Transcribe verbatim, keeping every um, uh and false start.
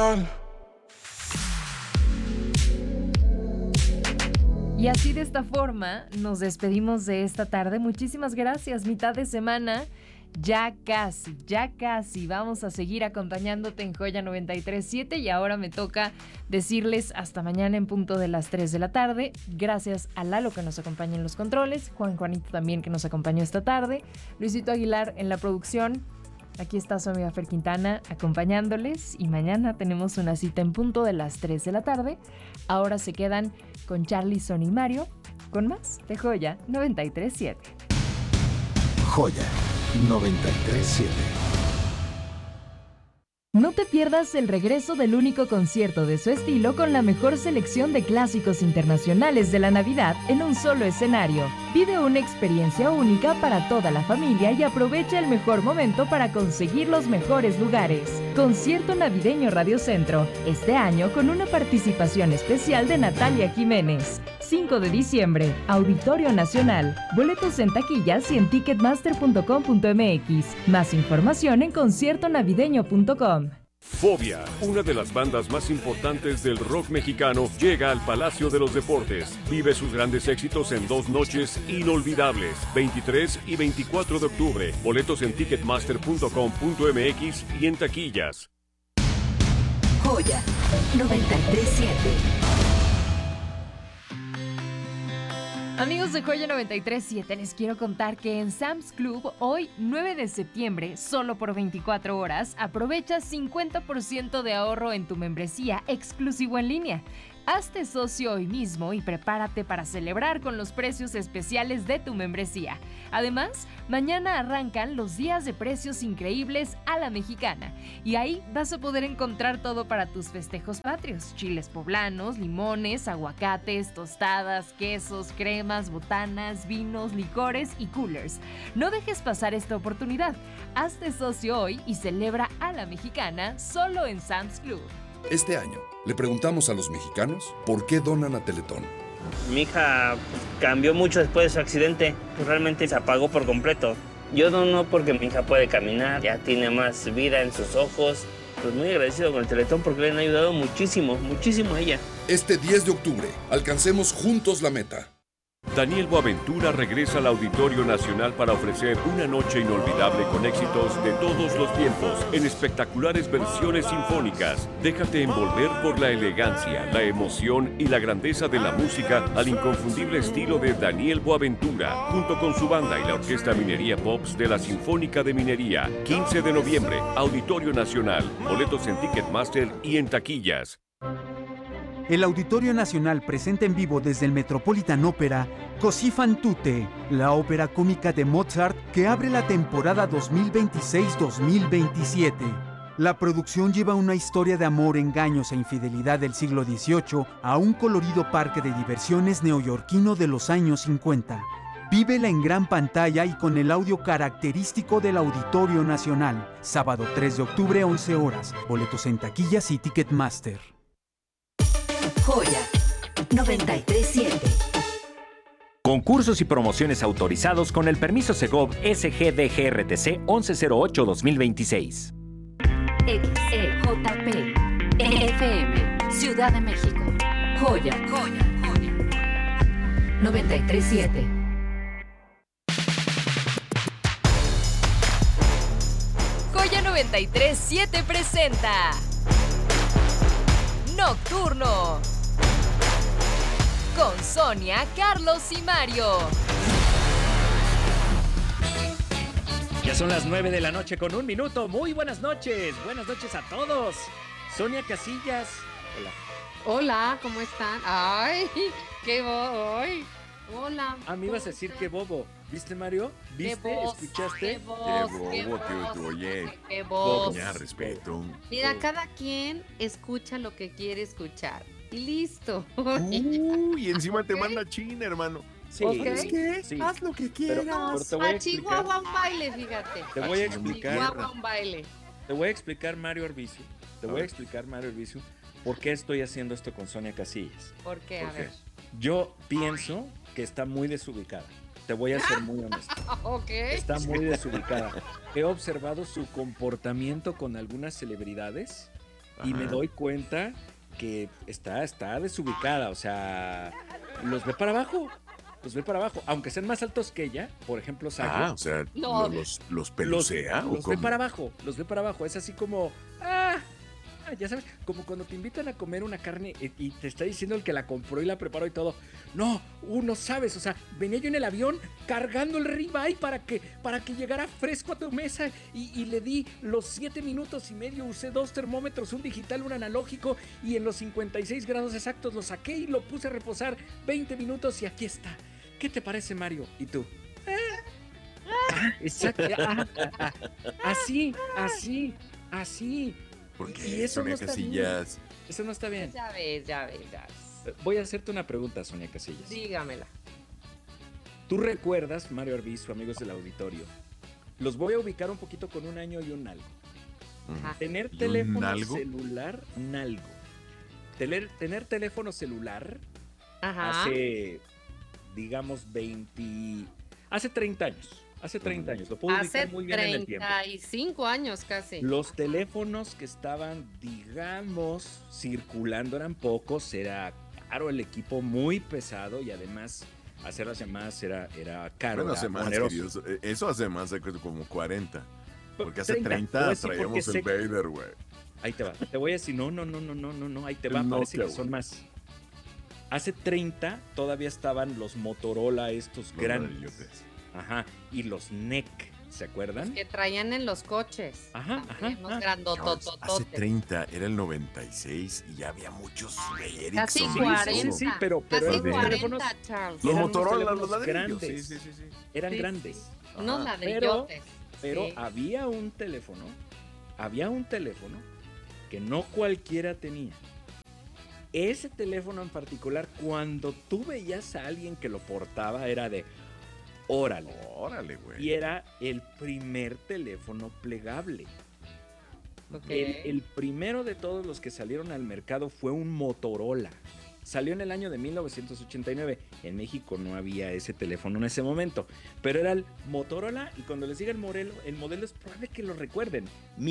on. Y así de esta forma nos despedimos de esta tarde. Muchísimas gracias, mitad de semana. Ya casi, ya casi vamos a seguir acompañándote en Joya noventa y tres punto siete y ahora me toca decirles hasta mañana en punto de las tres de la tarde. Gracias a Lalo que nos acompaña en los controles, Juan Juanito también que nos acompañó esta tarde, Luisito Aguilar en la producción. Aquí está su amiga Fer Quintana acompañándoles y mañana tenemos una cita en punto de las tres de la tarde. Ahora se quedan con Charlie, Son y Mario con más de Joya noventa y tres punto siete. Joya noventa y tres punto siete. No te pierdas el regreso del único concierto de su estilo con la mejor selección de clásicos internacionales de la Navidad en un solo escenario. Vive una experiencia única para toda la familia y aprovecha el mejor momento para conseguir los mejores lugares. Concierto Navideño Radio Centro, este año con una participación especial de Natalia Jiménez. cinco de diciembre, Auditorio Nacional. Boletos en taquillas y en ticketmaster punto com punto m x. Más información en concierto navideño punto com. Fobia, una de las bandas más importantes del rock mexicano, llega al Palacio de los Deportes. Vive sus grandes éxitos en dos noches inolvidables, veintitrés y veinticuatro de octubre. Boletos en ticketmaster punto com punto m x y en taquillas. Joya noventa y tres punto siete. Amigos de Joya noventa y tres punto siete, les quiero contar que en Sam's Club, hoy nueve de septiembre, solo por veinticuatro horas, aprovecha cincuenta por ciento de ahorro en tu membresía exclusivo en línea. Hazte socio hoy mismo y prepárate para celebrar con los precios especiales de tu membresía. Además, mañana arrancan los días de precios increíbles a la mexicana. Y ahí vas a poder encontrar todo para tus festejos patrios. Chiles poblanos, limones, aguacates, tostadas, quesos, cremas, botanas, vinos, licores y coolers. No dejes pasar esta oportunidad. Hazte socio hoy y celebra a la mexicana solo en Sam's Club. Este año, le preguntamos a los mexicanos por qué donan a Teletón. Mi hija pues, cambió mucho después de su accidente. Pues, realmente se apagó por completo. Yo dono porque mi hija puede caminar, ya tiene más vida en sus ojos. Pues muy agradecido con el Teletón porque le han ayudado muchísimo, muchísimo a ella. Este diez de octubre, alcancemos juntos la meta. Daniel Boaventura regresa al Auditorio Nacional para ofrecer una noche inolvidable con éxitos de todos los tiempos en espectaculares versiones sinfónicas. Déjate envolver por la elegancia, la emoción y la grandeza de la música al inconfundible estilo de Daniel Boaventura, junto con su banda y la Orquesta Minería Pops de la Sinfónica de Minería. quince de noviembre, Auditorio Nacional. Boletos en Ticketmaster y en taquillas. El Auditorio Nacional presenta en vivo desde el Metropolitan Opera Così fan tutte, la ópera cómica de Mozart que abre la temporada dos mil veintiséis dos mil veintisiete. La producción lleva una historia de amor, engaños e infidelidad del siglo dieciocho a un colorido parque de diversiones neoyorquino de los años cincuenta. Vívela en gran pantalla y con el audio característico del Auditorio Nacional. Sábado tres de octubre, once horas. Boletos en taquillas y Ticketmaster. Joya noventa y tres punto siete. Concursos y promociones autorizados con el permiso Segov S G D G R T C once cero ocho dos mil veintiséis. X E J P F M Ciudad de México. Joya, Joya, Joya noventa y tres punto siete. Joya noventa y tres punto siete presenta Nocturno con Sonia, Carlos y Mario. Ya son las nueve de la noche con un minuto. Muy buenas noches. Buenas noches a todos. Sonia Casillas. Hola. Hola, ¿cómo están? Ay, qué bobo. Hola. Ah, me ibas a decir qué bobo. ¿Viste, Mario? ¿Viste? voz, ¿Escuchaste? Qué voz, qué bobo, voz, tío, oye. qué voz. Poca respeto. Mira, cada quien escucha lo que quiere escuchar. Listo. Uy, encima te manda China, hermano. Sí, ¿sabes qué? sí. Haz lo que Pero- quieras. pero te voy a A explicar. Chihuahua un baile, fíjate. Te voy a explicar. Chihuahua un baile. Te voy a explicar, Mario Arbizu. Te A voy a ver. explicar, Mario Arbizu, por qué estoy haciendo esto con Sonia Casillas. ¿Por qué? A ¿Por qué? ver. Yo pienso que está muy desubicada. Te voy a ser muy honesto. Ok. Está muy desubicada. He observado su comportamiento con algunas celebridades y me Ajá. doy cuenta que está, está desubicada, o sea, los ve para abajo, los ve para abajo, aunque sean más altos que ella, por ejemplo, Sayo. Ah, o sea, No. lo- los, los pelucea Los, o los ve cómo? para abajo, los ve para abajo. Es así como, ah, ah, ya sabes, como cuando te invitan a comer una carne y, y te está diciendo el que la compró y la preparó y todo. No, uno sabes, o sea, venía yo en el avión cargando el ribeye para que, para que llegara fresco a tu mesa y, y le di los siete minutos y medio, usé dos termómetros, un digital, un analógico y en los cincuenta y seis grados exactos lo saqué y lo puse a reposar veinte minutos y aquí está. ¿Qué te parece, Mario? ¿Y tú? Ah, exacto. ah, ah, ah. Así, así, así. Porque Y eso no Sonia está Casillas. bien. Eso no está bien. Ya ves, ya ves, ya ves. Voy a hacerte una pregunta, Sonia Casillas. Dígamela. ¿Tú recuerdas, Mario Arbizu, amigos del auditorio? Los voy a ubicar un poquito con un año y un algo. Ujú. Tener ¿Y un teléfono nalgo? celular, nalgo. Tener, tener teléfono celular Ajá. hace, digamos, veinte... Hace treinta años. Hace treinta años. Lo puedo Hace ubicar muy bien en el tiempo. treinta y cinco años casi. Los teléfonos que estaban, digamos, circulando eran pocos, era caro el equipo, muy pesado y además hacer las llamadas era, era caro. Bueno, era hace más, oneroso. queridos. Eh, Eso hace más, hace como cuarenta. Porque hace treinta, treinta te voy a decir traíamos porque el sé- Vader, güey. Ahí te va. Te voy a decir, no, no, no, no, no, no, no, ahí te El va, parece Nokia, que son güey. más. Hace treinta todavía estaban los Motorola estos Los grandes. ladrillotes. Ajá, y los N E C, ¿se acuerdan? Que traían en los coches. Ajá, También, ajá, unos ajá. grandototototes. Hace treinta, era el noventa y seis y ya había muchos Ericsson. Casi y cuarenta. todo. Sí, sí, pero, pero Casi eran unos teléfonos, cuarenta, Charles. Los eran unos Motorola, teléfonos los ladrillos. grandes. Sí, sí, sí, sí. eran Sí, grandes. sí. Unos Ajá. ladrillotes. Pero sí. había un teléfono, había un teléfono que no cualquiera tenía. Ese teléfono en particular, cuando tú veías a alguien que lo portaba, era de órale. Órale, güey. Y era el primer teléfono plegable. Ok. El, el primero de todos los que salieron al mercado fue un Motorola. Salió en el año de mil novecientos ochenta y nueve. En México no había ese teléfono en ese momento. Pero era el Motorola y cuando les diga el modelo, el modelo es probable que lo recuerden.